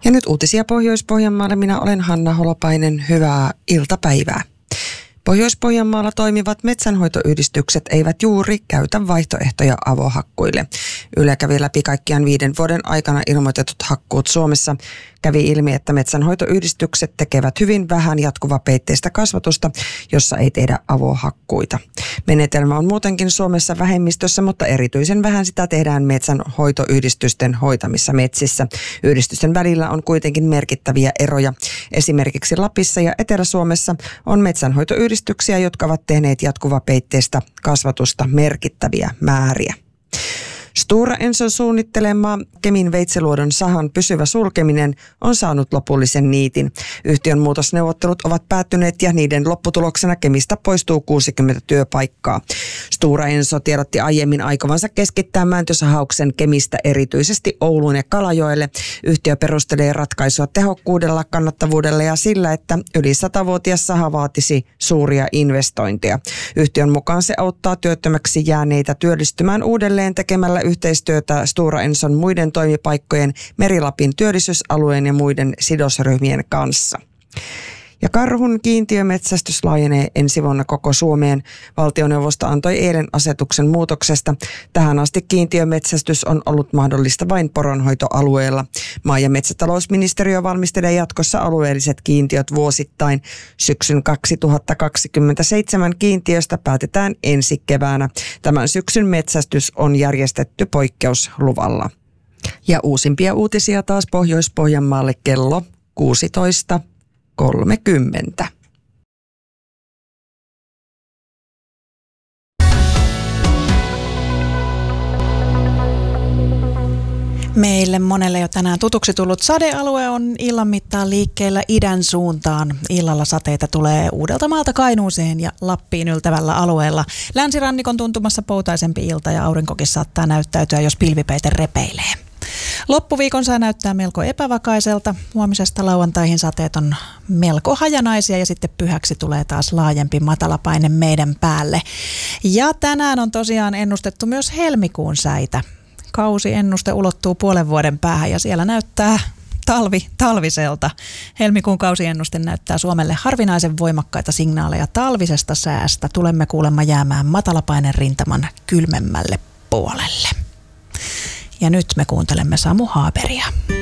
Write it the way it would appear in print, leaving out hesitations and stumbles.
Ja nyt uutisia Pohjois-Pohjanmaalle. Minä olen Hanna Holopainen. Hyvää iltapäivää. Pohjois-Pohjanmaalla toimivat metsänhoitoyhdistykset eivät juuri käytä vaihtoehtoja avohakkuille. Yle kävi läpi kaikkiaan 5 vuoden aikana ilmoitetut hakkuut Suomessa. Kävi ilmi, että metsänhoitoyhdistykset tekevät hyvin vähän jatkuvapeitteistä kasvatusta, jossa ei tehdä avohakkuita. Menetelmä on muutenkin Suomessa vähemmistössä, mutta erityisen vähän sitä tehdään metsänhoitoyhdistysten hoitamissa metsissä. Yhdistysten välillä on kuitenkin merkittäviä eroja. Esimerkiksi Lapissa ja Etelä-Suomessa on metsänhoitoyhdistyksiä, jotka ovat tehneet jatkuvapeitteistä kasvatusta merkittäviä määriä. Stora Enson suunnittelema Kemin Veitsiluodon sahan pysyvä sulkeminen on saanut lopullisen niitin. Yhtiön muutosneuvottelut ovat päättyneet ja niiden lopputuloksena Kemistä poistuu 60 työpaikkaa. Stora Enso tiedotti aiemmin aikovansa keskittää mäntysahauksen Kemistä erityisesti Ouluun ja Kalajoelle. Yhtiö perustelee ratkaisua tehokkuudella, kannattavuudella ja sillä, että yli 100-vuotias saha vaatisi suuria investointeja. Yhtiön mukaan se auttaa työttömäksi jääneitä työllistymään uudelleen tekemällä yhteistyötä Stora Enson muiden toimipaikkojen, Meri-Lapin työllisyysalueen ja muiden sidosryhmien kanssa. Ja karhun kiintiömetsästys laajenee ensi vuonna koko Suomeen. Valtioneuvosto antoi eilen asetuksen muutoksesta. Tähän asti kiintiömetsästys on ollut mahdollista vain poronhoitoalueella. Maa- ja metsätalousministeriö valmistelee jatkossa alueelliset kiintiöt vuosittain. Syksyn 2027 kiintiöstä päätetään ensi keväänä. Tämän syksyn metsästys on järjestetty poikkeusluvalla. Ja uusimpia uutisia taas Pohjois-Pohjanmaalle kello 16:30. Meille monelle jo tänään tutuksi tullut sadealue on illan mittaan liikkeellä idän suuntaan. Illalla sateita tulee Uudeltamaalta Kainuuseen ja Lappiin yltävällä alueella. Länsirannikon tuntumassa poutaisempi ilta ja aurinkokin saattaa näyttäytyä, jos pilvipeite repeilee. Loppuviikon sää näyttää melko epävakaiselta. Huomisesta lauantaihin sateet on melko hajanaisia ja sitten pyhäksi tulee taas laajempi matalapaine meidän päälle. Ja tänään on tosiaan ennustettu myös helmikuun säitä. Kausiennuste ulottuu puolen vuoden päähän ja siellä näyttää talviselta. Helmikuun kausiennuste näyttää Suomelle harvinaisen voimakkaita signaaleja talvisesta säästä. Tulemme kuulemma jäämään matalapainen rintaman kylmemmälle puolelle. Ja nyt me kuuntelemme Samu Haaberia.